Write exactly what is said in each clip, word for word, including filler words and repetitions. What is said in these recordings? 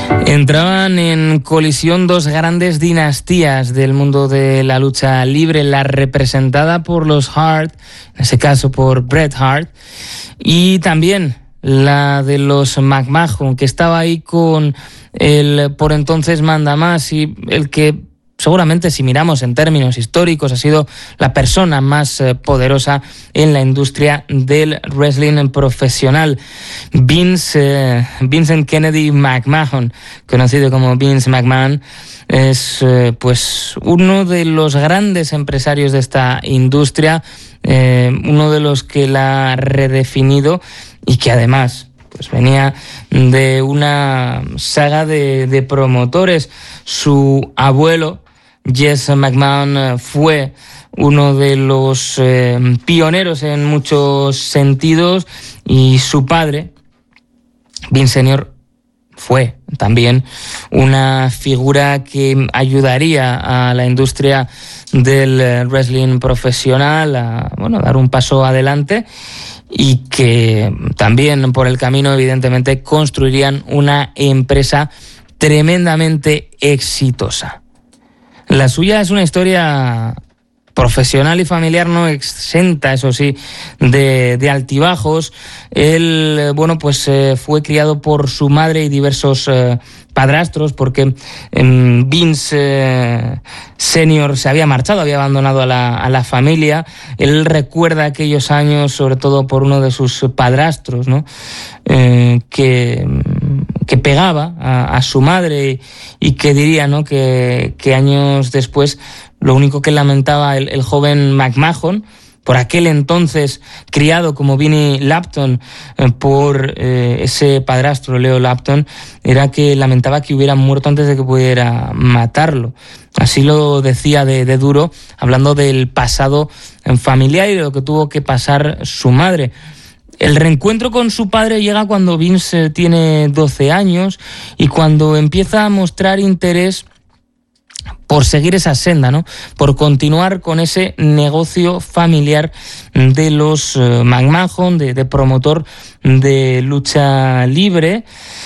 Entraban en colisión dos grandes dinastías del mundo de la lucha libre, la representada por los Hart, en ese caso por Bret Hart, y también la de los McMahon, que estaba ahí con el por entonces mandamás y el que seguramente, si miramos en términos históricos, ha sido la persona más eh, poderosa en la industria del wrestling profesional. Vince, eh, Vincent Kennedy McMahon, conocido como Vince McMahon, es eh, pues uno de los grandes empresarios de esta industria, eh, uno de los que la ha redefinido y que además pues venía de una saga de, de promotores. Su abuelo, Jess McMahon, fue uno de los eh, pioneros en muchos sentidos, y su padre, Vince Senior, fue también una figura que ayudaría a la industria del wrestling profesional a, bueno, dar un paso adelante, y que también por el camino evidentemente construirían una empresa tremendamente exitosa. La suya es una historia profesional y familiar no exenta, eso sí, de, de altibajos. Él, bueno, pues eh, fue criado por su madre y diversos eh, padrastros, porque eh, Vince eh, Senior se había marchado, había abandonado a la, a la familia. Él recuerda aquellos años, sobre todo por uno de sus padrastros, ¿no? Eh, que... que pegaba a, a su madre, y, y que diría, ¿no?, que, que años después lo único que lamentaba el, el joven McMahon, por aquel entonces criado como Vinnie Lapton eh, por eh, ese padrastro, Leo Lapton, era que lamentaba que hubiera muerto antes de que pudiera matarlo. Así lo decía de, de duro, hablando del pasado familiar y de lo que tuvo que pasar su madre. El reencuentro con su padre llega cuando Vince tiene doce años y cuando empieza a mostrar interés por seguir esa senda, ¿no?, por continuar con ese negocio familiar de los eh, McMahon, de, de promotor de lucha libre.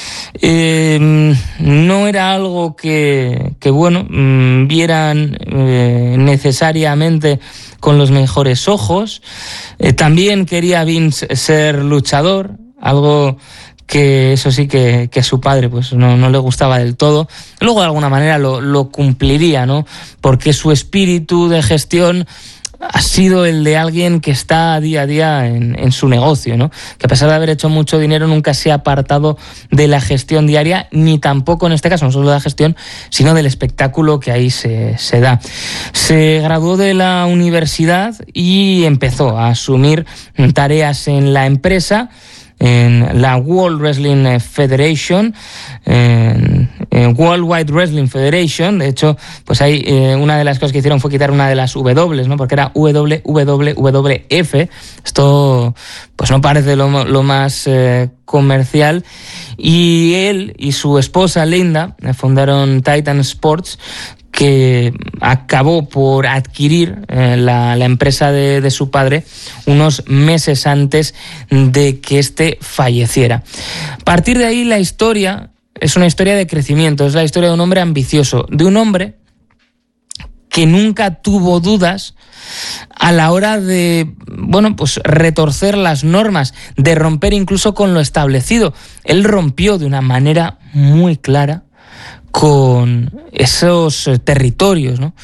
Eh, no era algo que, que bueno, vieran eh, necesariamente con los mejores ojos. Eh, también quería Vince ser luchador, algo que eso sí que, que a su padre pues no, no le gustaba del todo. Luego de alguna manera lo, lo cumpliría, ¿no?, porque su espíritu de gestión ha sido el de alguien que está día a día en, en su negocio, ¿no?, que a pesar de haber hecho mucho dinero nunca se ha apartado de la gestión diaria, ni tampoco en este caso no solo de la gestión, sino del espectáculo que ahí se, se da. Se graduó de la universidad y empezó a asumir tareas en la empresa, en la World Wrestling Federation, en, en World Wide Wrestling Federation. De hecho, pues ahí eh, una de las cosas que hicieron fue quitar una de las W, ¿no?, porque era W W W F. Esto pues no parece lo, lo más eh, comercial. Y él y su esposa Linda fundaron Titan Sports, que acabó por adquirir eh, la, la empresa de, de su padre unos meses antes de que éste falleciera. A partir de ahí la historia es una historia de crecimiento, es la historia de un hombre ambicioso, de un hombre que nunca tuvo dudas a la hora de, bueno, pues retorcer las normas, de romper incluso con lo establecido. Él rompió de una manera muy clara con esos territorios, ¿no?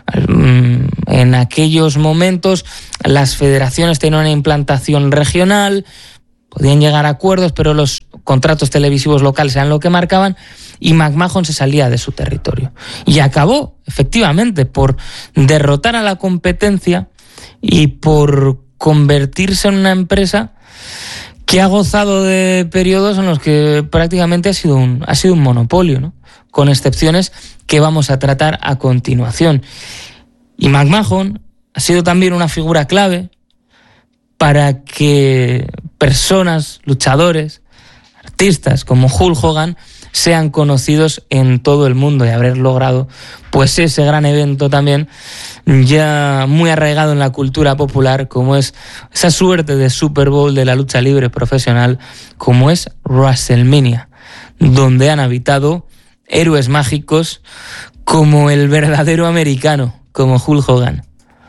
En aquellos momentos las federaciones tenían una implantación regional, podían llegar a acuerdos, pero los contratos televisivos locales eran lo que marcaban, y McMahon se salía de su territorio. Y acabó, efectivamente, por derrotar a la competencia y por convertirse en una empresa que ha gozado de periodos en los que prácticamente ha sido un, ha sido un monopolio, ¿no?, con excepciones que vamos a tratar a continuación. Y McMahon ha sido también una figura clave para que personas, luchadores, artistas como Hulk Hogan sean conocidos en todo el mundo, y haber logrado pues ese gran evento también ya muy arraigado en la cultura popular, como es esa suerte de Super Bowl de la lucha libre profesional, como es WrestleMania, donde han habitado héroes mágicos como el verdadero americano, como Hulk Hogan.